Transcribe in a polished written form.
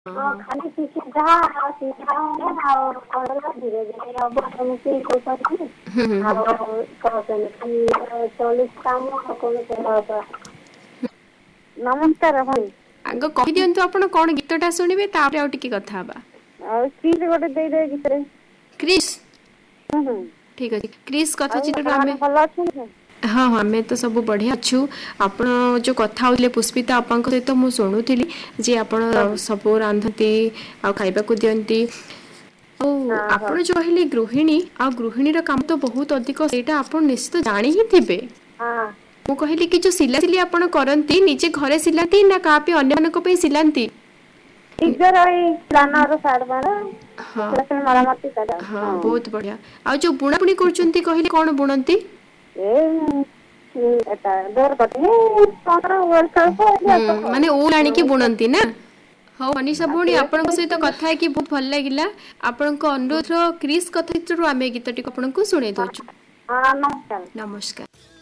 ଖାଲି ସିଧା ସିଧା ଆଉ କଣ ଧୀରେ ଧୀରେ ହବ ସେମିତି କହୁଛନ୍ତି ଆଉ କହୁଛନ୍ତି ଖାଲି 40 କାମ କଣ ନମସ୍କାର ଭାଇ। ଆଗ କହିଦିଅନ୍ତୁ ଆପଣ କଣ ଗୀତଟା ଶୁଣିବେ ତାପରେ ଆଉ ଟିକେ କଥା ହବା। ଆଉ ସ୍କିଟ୍ ଗୋଟେ ଦେଇଦେବେ ଗୀତରେ। କ୍ରିସ୍ ହୁଁ ଠିକ ଅଛି କ୍ରିସ୍ କଥା ଆଉ ଚିତ୍ର ଆମେ ଆପଣମାନେ ଭଲ ଅଛନ୍ତି? ହଁ ହଁ ଆମେ ତ ସବୁ ବଢ଼ିଆ ଅଛୁ। ଆପଣ ଯେଉଁ କଥା ହେଉଥିଲେ ପୁଷ୍ପିତା ଅପାଙ୍କ ସହିତ ମୁଁ ଶୁଣୁଥିଲି ଯେ ଆପଣ ସବୁ ରାନ୍ଧନ୍ତି ଆଉ ଖାଇବାକୁ ଦିଅନ୍ତି। ଆଉ ହଁ ଆପଣ ଯୋଉ କହିଲେ ଗୃହିଣୀ ଆଉ ଗୃହିଣୀର କାମ ତ ବହୁତ ଅଧିକ ସେଇଟା ଆପଣ ନିଶ୍ଚିତ ଜାଣି ହିଁ ଥିବେ। ହଁ। ମୁଁ କହିଲି କି ଯୋଉ ସିଲାସିଲି ଆପଣ କରନ୍ତି ନିଜେ ଘରେ ସିଲାନ୍ତି ନା କାହା ପାଇଁ ଅନ୍ୟମାନଙ୍କ ପାଇଁ ସିଲାନ୍ତି? ନିଜର ଏଇ ପ୍ଲାନର ସାର୍ଟ ହଁ ପ୍ୟାଣ୍ଟ ମରାମତି କରେ। ହଁ ବହୁତ ବଢିଆ। ଆଉ ଯୋଉ ବୁଣାବୁଣି କରୁଛନ୍ତି କହିଲେ କଣ ବୁଣନ୍ତି? ଏଟା ଡୋର କଟିଙ୍ଗ ମାନେ ଉଲ୍ ଆଣିକି ବୁଣନ୍ତି ନା? ହଉ ମନୀଷା ଭଉଣୀ ଆପଣଙ୍କ ସହିତ ଆଉ କଥା ହେଇକି ବହୁତ ଭଲ ଲାଗିଲା। ଆପଣଙ୍କ ଅନୁରୋଧର କ୍ରିସ୍ କଥା ଭିତରୁ ଆମେ ଗୀତଟିକୁ ଆପଣଙ୍କୁ ଶୁଣେଇ ଦଉଛୁ। ହଁ ନମସ୍କାର। ନମସ୍କାର।